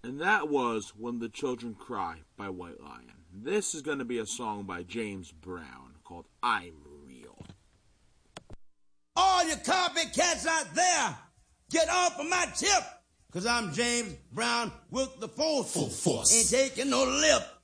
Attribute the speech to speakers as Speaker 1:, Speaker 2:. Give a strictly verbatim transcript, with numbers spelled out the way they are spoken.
Speaker 1: And that was When the Children Cry by White Lion. This is going to be a song by James Brown called I'm Real.
Speaker 2: All you copycats out there, get off of my tip, because I'm James Brown with the force. Full force. Ain't taking no lip.